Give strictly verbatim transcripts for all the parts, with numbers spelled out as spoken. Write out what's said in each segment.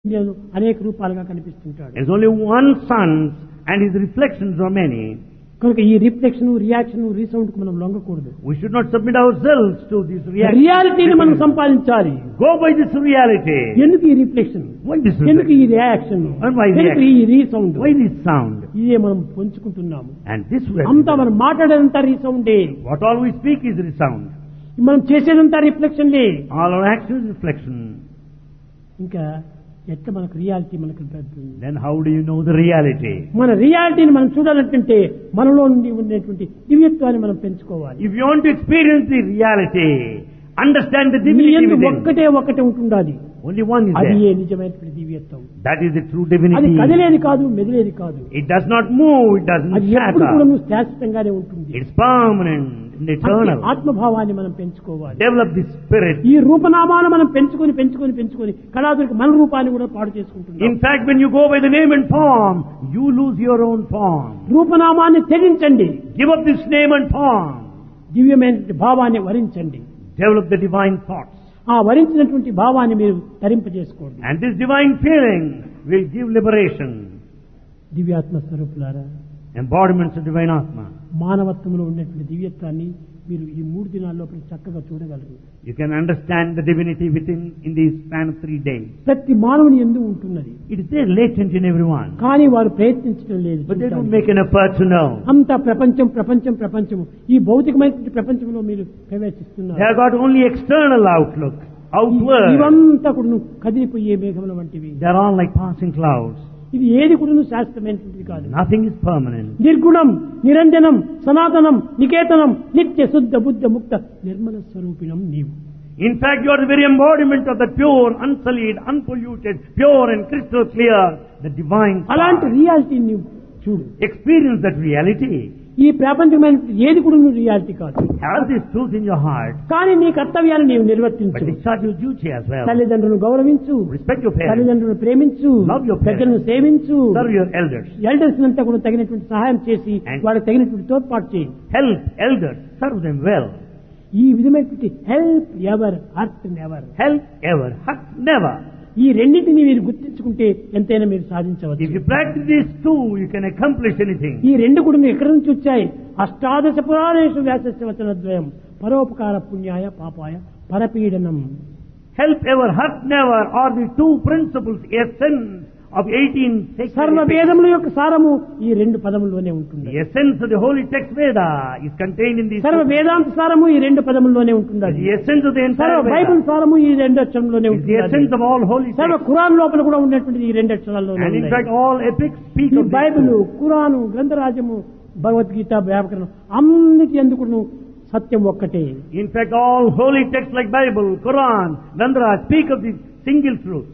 అనేక రూపాలుగా కనిపిస్తుంటాడు. There's only one sun and his reflections are many. కనుక ఈ రిఫ్లెక్షన్ రియాక్షన్ రీసౌండ్ కు మనం లొంగకూడదు. We should not submit ourselves to this reaction. రియాలిటీని మనం సంపాదించాలి. Go by this reality. ఎందుకు ఈ రిఫ్లెక్షన్? Why this ఎందుకు ఈ reflection? రియాక్షన్? And why ఎందుకు reaction? ఈ రీసౌండ్? Why this sound? ఇదే మనం పంచుకుంటున్నాము. And this way. అంతా మనం మాట్లాడేదంతా రీసౌండే. What all we speak is resound. మనం చేసేదంతా రిఫ్లెక్షన్లే. All our actions is reflection. ఇంకా ఎట్లా మనకు రియాలిటీ మనకు లభిస్తుంది? Then how do you know the reality? మన రియాలిటీని మనం చూడాలంటే మనలో నుండి ఉండేటువంటి దివ్యత్వాన్ని మనం పెంచుకోవాలి. If you want to experience the reality, understand the నీ divinity యందు within. ఒక్కటే ఒకటి ఉంటుండాలి. Only one is అది there. ఏ నిజమైనటువంటి దివ్యత్వం. That is the true అది divinity. కదిలేది కాదు, మెదిలేది కాదు. It does not move, it doesn't అది ఎప్పుడు కూడా shatter. నువ్వు శాశ్వతంగానే ఉంటుంది. It's permanent and అట్టి eternal. ఆత్మభావాన్ని మనం పెంచుకోవాలి. Develop this spirit. ఈ రూపనామాలు మనం పెంచుకొని పెంచుకొని పెంచుకొని కళాదురికి మన రూపాన్ని కూడా పాడు చేసుకుంటున్నాం. In fact, when you go by the name and form, you lose your own form. రూపనామాన్ని త్యజించండి. Give up this name and form. దివ్యమైన భావాన్ని వరించండి. Develop the divine thoughts. ఆ వరించినటువంటి భావాన్ని మీరు తరింపజేసుకోండి. And this divine feeling will give liberation. దివ్యాత్మ స్వరూపులారా, Embodiments of divine Atma. మానవత్వంలో ఉన్నటువంటి దివ్యత్వాన్ని మీరు ఈ మూడు దినాల్లో చక్కగా చూడగలరు. You can understand the divinity within in the span of three days. ప్రతి మానవుని యందు ఉంటున్నది. It is there latent in everyone. కానీ వారు ప్రయత్నించడం లేదు. But they don't make an effort to know. అంతా ప్రపంచం ప్రపంచం ప్రపంచం ఈ భౌతికమైన ప్రపంచంలో మీరు ప్రవేశిస్తున్నారు. They have got only external outlook, outward. ఇవంతా కూడా కదిలిపోయే మేఘముల వంటివి. They are all like passing clouds. ఇది ఏది కూడా శాశ్వతమైనటువంటిది కాదు. Nothing is permanent. నిర్గుణం, నిరంజనం, సనాతనం, నికేతనం, నిత్య శుద్ధ బుద్ధ ముక్త నిర్మల స్వరూపిణం నీవు. In fact, you are the very embodiment of the pure, unsullied, unpolluted, pure and crystal clear, the divine అలాంటి spark. రియాలిటీ నీవు చూడు. Experience that reality. ఈ ప్రాపంచికమైన ఏది కూడా నువ్వు రియాలిటీ కాదు. Have this truth in your heart. కానీ నీ కర్తవ్యాన్ని నీవు But నిర్వర్తించు. discharge your duty as well. తల్లిదండ్రులను గౌరవించు, Respect your parents. తల్లిదండ్రులను ప్రేమించు, Love your parents. పెద్దలను సేవించు, Serve your elders. ఎల్డర్స్ అంతా కూడా తగినటువంటి సహాయం చేసి And- వాళ్ళకి తగినటువంటి తోడ్పాటు చేయి. Help elders. Serve them well. ఈ విధమైనటువంటి help ever hurt never, Help ever. Hurt never. ఈ రెండింటిని మీరు గుర్తించుకుంటే ఎంతైనా మీరు సాధించవచ్చు. If you practice these two, you can accomplish anything. ఈ రెండు కూడా ఎక్కడి నుంచి వచ్చాయి? అష్టాదశ పురాణేషు వ్యాసస్య వచనద్వయం పరోపకార పుణ్యాయ పాపాయ పరపీడనం. Help ever. Hurt never are the two principles, essence of eighteen sacred సర్వ epics. వేదముల యొక్క సారము ఈ రెండు పదముల్లోనే ఉంటుంది. The essence of the holy text Veda is contained in these సర్వ two. వేదాంత సారము ఈ రెండు పదముల్లోనే ఉంటుంది. The essence of the సర్వ entire బైబిల్ Veda సారము ఈ రెండు అక్షరంలోనే is the ఉంటుంది. essence of all holy సర్వ texts. ఖురాన్ లోపల కూడా ఉన్నటువంటి ఈ రెండు అక్షరాల్లోనే And in ఉన్నాయి. fact, all epics speak ఈ of these Bible, two. Quran, గ్రంథరాజము, Bhagavad Gita, వ్యాకరణం అన్నిటి ఎందుకు సత్యం ఒక్కటే. In fact, all holy texts like Bible, Quran, Gandhara speak of the single truth.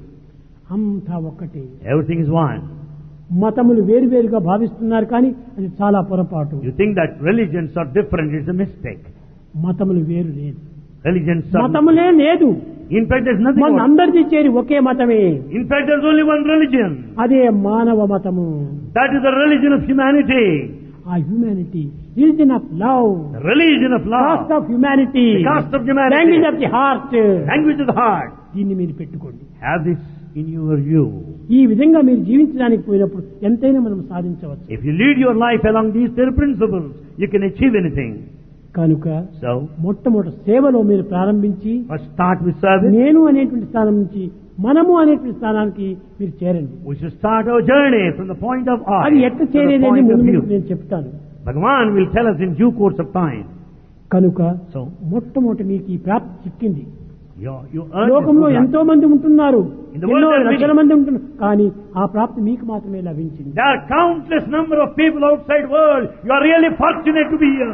అంతా ఒక్కటే. Everything is one. మతములు వేరువేరుగా భావిస్తున్నారు కానీ అది చాలా పొరపాటు. You think that religions are different, it's a mistake. మతములు వేరు లేదు. Religions are... మతములే లేదు. In fact, there's nothing... మన about- అందరిది చేరి ఒకే మతమే. In fact, there's only one religion. అదే మానవ మతము. That is the religion of humanity. ఆ humanity, religion of love, The religion of love. Cost of humanity, The caste of humanity. Language of the heart. Language of the heart. దీన్ని మీరు పెట్టుకోండి. Have this in your view. ఈ విధంగా మీరు జీవించడానికి పోయినప్పుడు ఎంతైనా మనం సాధించవచ్చు. If you lead your life along these three principles, you can achieve anything. కనుక So, మొట్టమొదటి సేవలో మీరు ప్రారంభించి first start with service. నేను అనేటువంటి స్థానం నుంచి మనము అనేటువంటి స్థానానికి మీరు చేరండి. We should start our journey from the point of I అది ఎట్లా to the చేరేది అని point of ముందు you. నేను చెప్తాను. Bhagavan will tell us in due course of time. కనుక So, మొట్టమొదటి మీకు ఈ ప్రాప్తి చిక్కింది. you, you earn లోకంలో this good ఎంతో మంది ఉంటున్నారు, In the world ఎన్నో there are లక్షల many. మంది ఉంటున్నారు, కానీ ఆ ప్రాప్తి మీకు మాత్రమే లభించింది. There are countless number of people outside world. You are really fortunate to be here.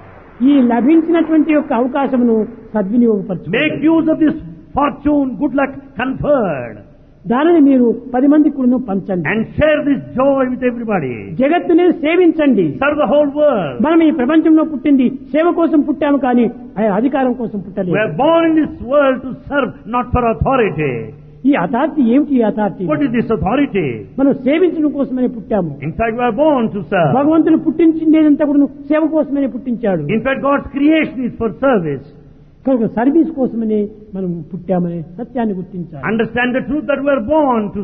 ఈ లభించినటువంటి యొక్క అవకాశమును Make సద్వినియోగపరచుకోండి. use of this fortune, good luck conferred, దానిని మీరు పది మందికి కూడా పంచండి. and share this joy with everybody. జగత్తుని సేవించండి. Serve the whole world. మనం ఈ ప్రపంచంలో పుట్టింది సేవ కోసం పుట్టాము కానీ ఆ అధికారం కోసం We పుట్టలేదు. are born in this world to serve, not for authority. ఈ అథారిటీ ఏమిటి? ఈ authority What is this authority? మనం సేవించడం కోసమనే పుట్టాము. In fact, we are born to serve. భగవంతుడు పుట్టించిందేదంతా కూడా సేవ కోసమనే పుట్టించాడు. In fact, God's creation is for service. కనుక సర్వీస్ కోసమనే మనం పుట్టామనే సత్యాన్ని గుర్తించాలి. Understand the truth that we are born to